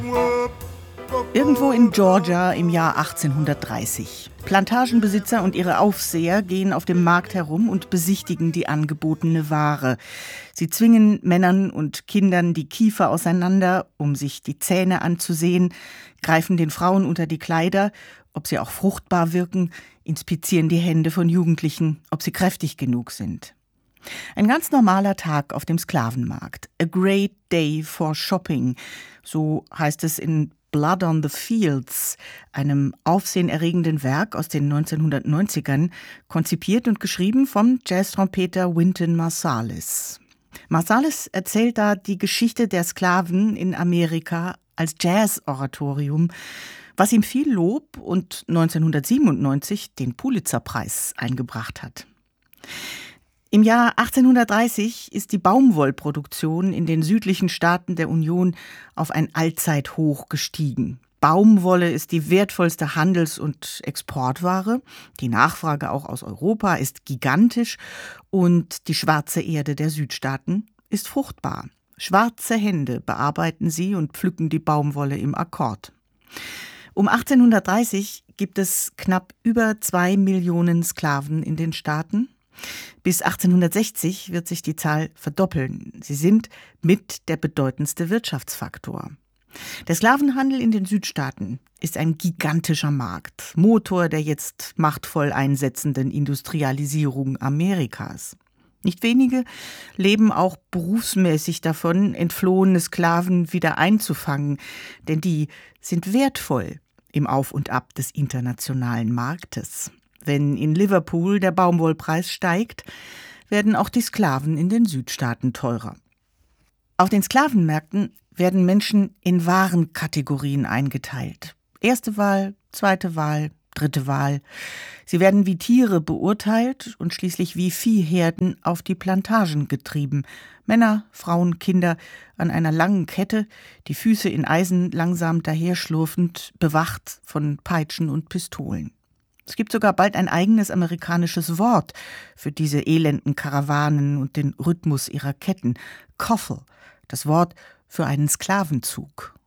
Irgendwo in Georgia im Jahr 1830. Plantagenbesitzer und ihre Aufseher gehen auf dem Markt herum und besichtigen die angebotene Ware. Sie zwingen Männern und Kindern die Kiefer auseinander, um sich die Zähne anzusehen, greifen den Frauen unter die Kleider, ob sie auch fruchtbar wirken, inspizieren die Hände von Jugendlichen, ob sie kräftig genug sind. Ein ganz normaler Tag auf dem Sklavenmarkt. A great day for shopping. So heißt es in Blood on the Fields, einem aufsehenerregenden Werk aus den 1990ern, konzipiert und geschrieben vom Jazztrompeter Wynton Marsalis. Marsalis erzählt da die Geschichte der Sklaven in Amerika als Jazz-Oratorium, was ihm viel Lob und 1997 den Pulitzerpreis eingebracht hat. Im Jahr 1830 ist die Baumwollproduktion in den südlichen Staaten der Union auf ein Allzeithoch gestiegen. Baumwolle ist die wertvollste Handels- und Exportware. Die Nachfrage auch aus Europa ist gigantisch und die schwarze Erde der Südstaaten ist fruchtbar. Schwarze Hände bearbeiten sie und pflücken die Baumwolle im Akkord. Um 1830 gibt es knapp über 2 Millionen Sklaven in den Staaten. Bis 1860 wird sich die Zahl verdoppeln. Sie sind mit der bedeutendste Wirtschaftsfaktor. Der Sklavenhandel in den Südstaaten ist ein gigantischer Markt, Motor der jetzt machtvoll einsetzenden Industrialisierung Amerikas. Nicht wenige leben auch berufsmäßig davon, entflohene Sklaven wieder einzufangen, denn die sind wertvoll im Auf und Ab des internationalen Marktes. Wenn in Liverpool der Baumwollpreis steigt, werden auch die Sklaven in den Südstaaten teurer. Auf den Sklavenmärkten werden Menschen in Warenkategorien eingeteilt. Erste Wahl, zweite Wahl, dritte Wahl. Sie werden wie Tiere beurteilt und schließlich wie Viehherden auf die Plantagen getrieben. Männer, Frauen, Kinder an einer langen Kette, die Füße in Eisen langsam daherschlurfend, bewacht von Peitschen und Pistolen. Es gibt sogar bald ein eigenes amerikanisches Wort für diese elenden Karawanen und den Rhythmus ihrer Ketten. Coffle, das Wort für einen Sklavenzug.